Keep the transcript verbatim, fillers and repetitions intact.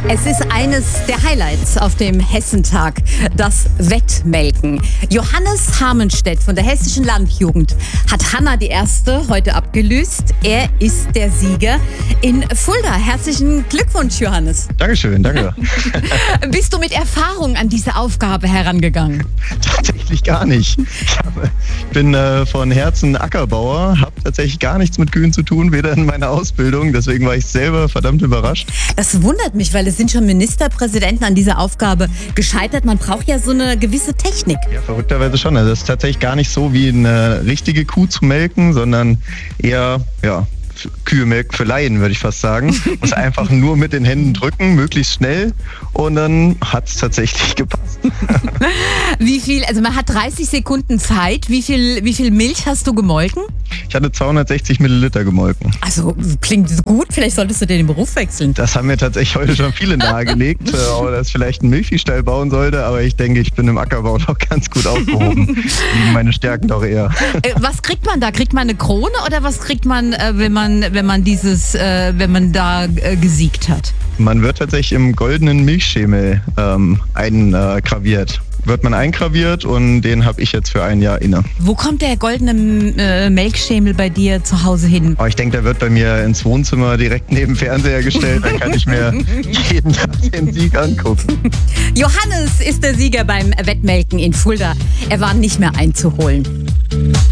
Es ist eines der Highlights auf dem Hessentag, das Wettmelken. Johannes Harmenstedt von der Hessischen Landjugend hat Hanna die Erste heute abgelöst. Er ist der Sieger in Fulda. Herzlichen Glückwunsch, Johannes. Dankeschön, danke. Bist du mit Erfahrung an diese Aufgabe herangegangen? Tatsächlich gar nicht. Ich habe, bin äh, von Herzen Ackerbauer, habe tatsächlich gar nichts mit Kühen zu tun, weder in meiner Ausbildung. Deswegen war ich selber verdammt überrascht. Das wundert mich, weil es sind schon Ministerpräsidenten an dieser Aufgabe gescheitert. Man braucht ja so eine gewisse Technik. Ja, verrückterweise schon. Also es ist tatsächlich gar nicht so wie eine richtige Kuh zu melken, sondern eher, ja, Kühe melken für Laien, würde ich fast sagen. Muss einfach nur mit den Händen drücken, möglichst schnell, und dann hat es tatsächlich gepasst. Wie viel, also man hat dreißig Sekunden Zeit. Wie viel, wie viel Milch hast du gemolken? Ich hatte zweihundertsechzig Milliliter gemolken. Also klingt gut, vielleicht solltest du dir den Beruf wechseln. Das haben mir tatsächlich heute schon viele nahegelegt, äh, dass ich vielleicht einen Milchviehstall bauen sollte, aber ich denke, ich bin im Ackerbau doch ganz gut aufgehoben. Liegen meine Stärken doch eher. Äh, was kriegt man da? Kriegt man eine Krone oder was kriegt man, äh, wenn man, wenn man dieses, äh, wenn man da äh, gesiegt hat? Man wird tatsächlich im goldenen Milchschemel ähm, eingraviert. Wird man eingraviert und den habe ich jetzt für ein Jahr inne. Wo kommt der goldene äh, Melkschemel bei dir zu Hause hin? Aber ich denke, der wird bei mir ins Wohnzimmer direkt neben dem Fernseher gestellt. Dann kann ich mir jeden Tag den Sieg angucken. Johannes ist der Sieger beim Wettmelken in Fulda. Er war nicht mehr einzuholen.